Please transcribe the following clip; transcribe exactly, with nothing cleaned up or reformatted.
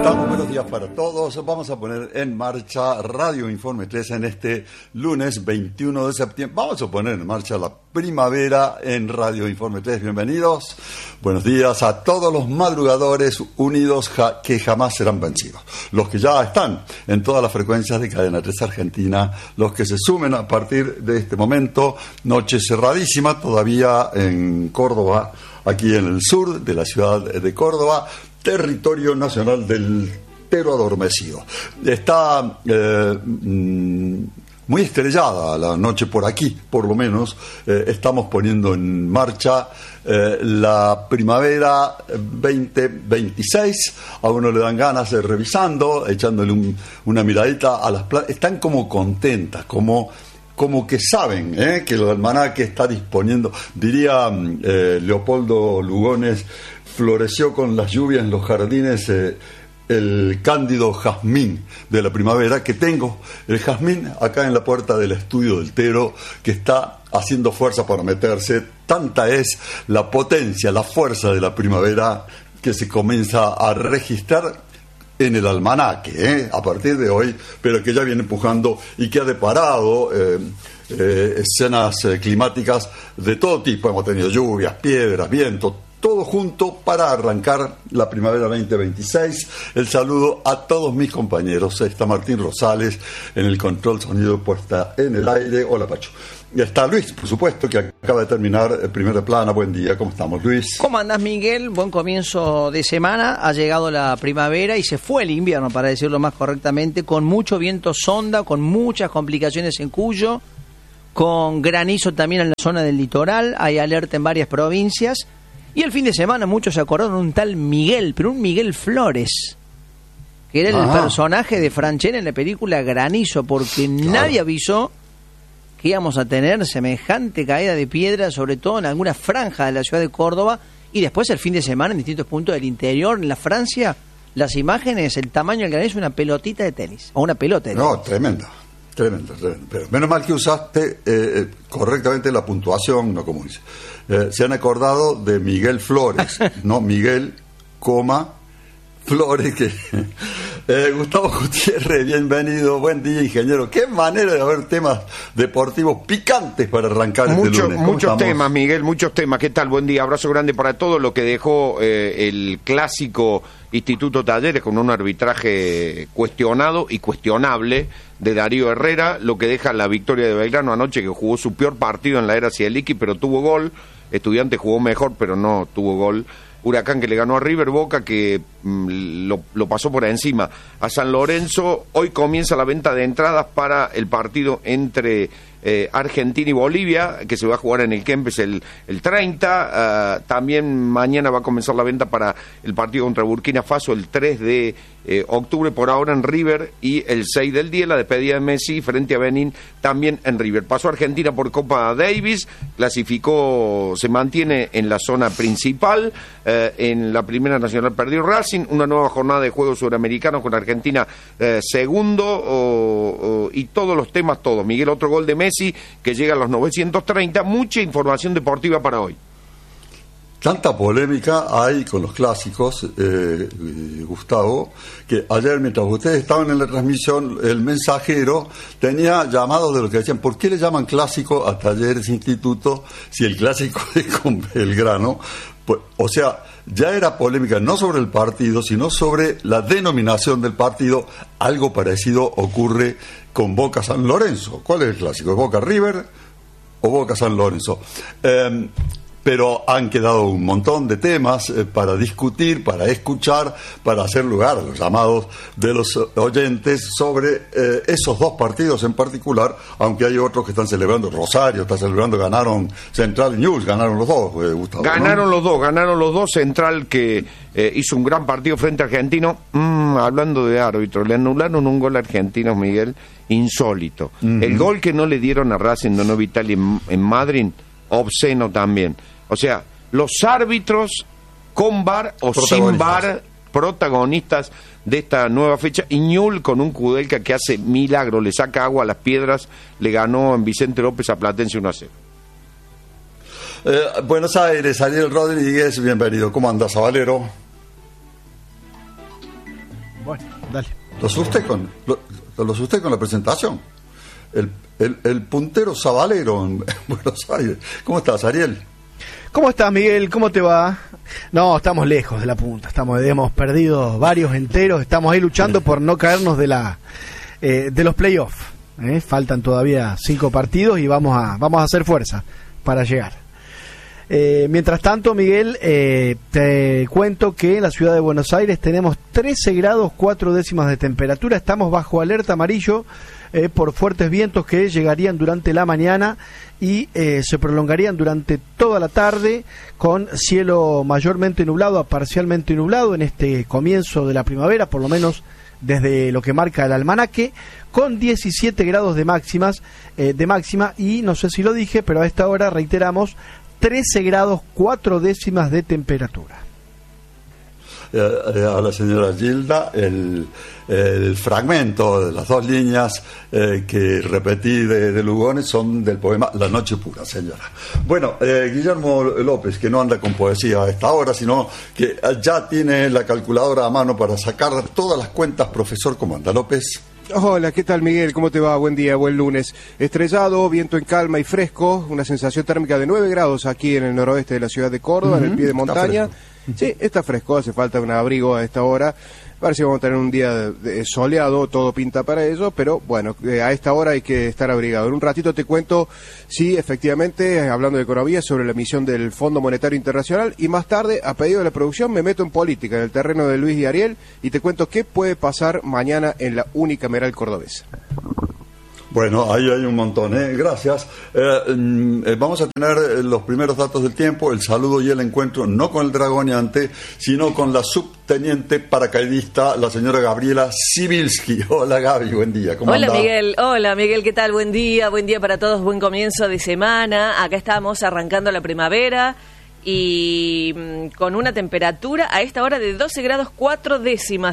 estamos? Buenos días para todos. Vamos a poner en marcha Radio Informe tres en este lunes veintiuno de septiembre. Vamos a poner en marcha la primavera en Radio Informe tres. Bienvenidos. Buenos días a todos los madrugadores unidos ja- que jamás serán vencidos. Los que ya están en todas las frecuencias de Cadena tres Argentina, los que se sumen a partir de este momento. Noche cerradísima todavía en Córdoba, aquí en el sur de la ciudad de Córdoba, territorio nacional del Tero adormecido. Está eh, muy estrellada la noche por aquí, por lo menos. Eh, estamos poniendo en marcha eh, la primavera veinte veintiséis. A uno le dan ganas de revisando, echándole un, una miradita a las plantas. Están como contentas, como... como que saben ¿eh? que el almanaque está disponiendo. Diría eh, Leopoldo Lugones, floreció con las lluvias en los jardines eh, el cándido jazmín de la primavera, que tengo el jazmín acá en la puerta del estudio del Tero, que está haciendo fuerza para meterse. Tanta es la potencia, la fuerza de la primavera que se comienza a registrar en el almanaque, ¿eh? a partir de hoy, pero que ya viene empujando y que ha deparado eh, eh, escenas eh, climáticas de todo tipo. Hemos tenido lluvias, piedras, viento, todo junto para arrancar la primavera veinte veintiséis. El saludo a todos mis compañeros. Está Martín Rosales en el control sonido puesta en el aire. Hola, Pacho. Y está Luis, por supuesto, que acaba de terminar el primer plana. Buen día, ¿cómo estamos, Luis? ¿Cómo andás, Miguel? Buen comienzo de semana. Ha llegado la primavera y se fue el invierno, para decirlo más correctamente, con mucho viento sonda, con muchas complicaciones en Cuyo, con granizo también en la zona del litoral. Hay alerta en varias provincias. Y el fin de semana muchos se acordaron de un tal Miguel, pero un Miguel Flores, que era el Ajá. personaje de Franchella en la película Granizo, porque Claro. nadie avisó que íbamos a tener semejante caída de piedra, sobre todo en alguna franja de la ciudad de Córdoba, y después el fin de semana en distintos puntos del interior. En la Francia, las imágenes, el tamaño del granizo, una pelotita de tenis, o una pelota de tenis. No, tremenda, tremenda, tremenda. Pero menos mal que usaste eh, correctamente la puntuación, no como dice. Eh, se han acordado de Miguel Flores, no Miguel, coma, Flores, que... Eh, Gustavo Gutiérrez, bienvenido, buen día, ingeniero. Qué manera de haber temas deportivos picantes para arrancar Mucho, este lunes. muchos estamos? temas, Miguel, muchos temas. ¿Qué tal? Buen día, abrazo grande para todos. Lo que dejó eh, el clásico Instituto Talleres con un arbitraje cuestionado y cuestionable de Darío Herrera, lo que deja la victoria de Belgrano anoche, que jugó su peor partido en la era Cieliqui, pero tuvo gol. Estudiantes jugó mejor, pero no tuvo gol. Huracán, que le ganó a River. Boca, que mm, lo, lo pasó por encima a San Lorenzo. Hoy comienza la venta de entradas para el partido entre eh, Argentina y Bolivia, que se va a jugar en el Kempes el, el treinta. Uh, también mañana va a comenzar la venta para el partido contra Burkina Faso el tres de eh, octubre, por ahora en River, y el seis del día la despedida de Messi frente a Benín, también en River. Pasó Argentina por Copa Davis, clasificó, se mantiene en la zona principal. Eh, en la Primera Nacional perdió Racing, una nueva jornada de Juegos Suramericanos con Argentina eh, segundo, o, o, y todos los temas, todos. Miguel, otro gol de Messi que llega a los novecientos treinta. Mucha información deportiva para hoy. Tanta polémica hay con los clásicos, eh, eh, Gustavo, que ayer mientras ustedes estaban en la transmisión, el mensajero tenía llamados de los que decían, ¿por qué le llaman clásico a Talleres Instituto si el clásico es con Belgrano? Pues, o sea, ya era polémica no sobre el partido, sino sobre la denominación del partido. Algo parecido ocurre con Boca San Lorenzo. ¿Cuál es el clásico? ¿Es Boca River o Boca San Lorenzo? Eh, pero han quedado un montón de temas eh, para discutir, para escuchar, para hacer lugar a los llamados de los oyentes sobre eh, esos dos partidos en particular, aunque hay otros que están celebrando. Rosario está celebrando, ganaron Central News, ganaron los dos, eh, Gustavo, Ganaron ¿no? los dos, ganaron los dos. Central, que eh, hizo un gran partido frente a Argentino. Mm, hablando de árbitro, le anularon un gol a Argentinos, Miguel, insólito. Uh-huh. El gol que no le dieron a Racing de No Vitali en, en Madrid, obsceno también. O sea, los árbitros con V A R o sin V A R, protagonistas de esta nueva fecha. Y Ñul, con un Kudelka que hace milagro, le saca agua a las piedras, le ganó en Vicente López a Platense uno a cero. Eh, Buenos Aires, Ariel Rodríguez, bienvenido. ¿Cómo andas, Valero? Bueno, dale. Lo asusté con, lo, lo asusté con la presentación. El, el, el puntero sabalero en Buenos Aires. ¿Cómo estás, Ariel? ¿Cómo estás, Miguel? ¿Cómo te va? No, estamos lejos de la punta. Estamos, hemos perdido varios enteros. Estamos ahí luchando por no caernos de la eh, de los playoffs. ¿eh? Faltan todavía cinco partidos y vamos a vamos a hacer fuerza para llegar. Eh, mientras tanto, Miguel, eh, te cuento que en la ciudad de Buenos Aires tenemos trece grados cuatro décimas de temperatura. Estamos bajo alerta amarillo eh, por fuertes vientos que llegarían durante la mañana y eh, se prolongarían durante toda la tarde, con cielo mayormente nublado a parcialmente nublado en este comienzo de la primavera, por lo menos desde lo que marca el almanaque, con diecisiete grados de máximas eh, de máxima y no sé si lo dije, pero a esta hora reiteramos trece grados cuatro décimas de temperatura. Eh, eh, a la señora Gilda el, el fragmento de las dos líneas eh, que repetí de, de Lugones son del poema La Noche Pura, señora. Bueno, eh, Guillermo López, que no anda con poesía a esta hora, sino que ya tiene la calculadora a mano para sacar todas las cuentas. Profesor, ¿cómo anda, López? Hola, ¿qué tal, Miguel? ¿Cómo te va? Buen día, buen lunes. Estrellado, viento en calma y fresco, una sensación térmica de nueve grados aquí en el noroeste de la ciudad de Córdoba, uh-huh, en el pie de montaña. Sí, está fresco, hace falta un abrigo a esta hora. Parece que vamos a tener un día de, de soleado, todo pinta para eso, pero bueno, eh, a esta hora hay que estar abrigado. En un ratito te cuento, sí, efectivamente, hablando de economía, sobre la emisión del Fondo Monetario Internacional, y más tarde, a pedido de la producción, me meto en política, en el terreno de Luis y Ariel, y te cuento qué puede pasar mañana en la unicameral cordobesa. Bueno, ahí hay un montón, ¿eh? Gracias. Eh, eh, vamos a tener los primeros datos del tiempo, el saludo y el encuentro, no con el dragoneante, sino con la subteniente paracaidista, la señora Gabriela Sibilski. Hola, Gaby, buen día. ¿Cómo Hola, andás? Miguel. Hola, Miguel, ¿qué tal? Buen día, buen día para todos, buen comienzo de semana. Acá estamos arrancando la primavera y mmm, con una temperatura a esta hora de doce grados cuatro décimas.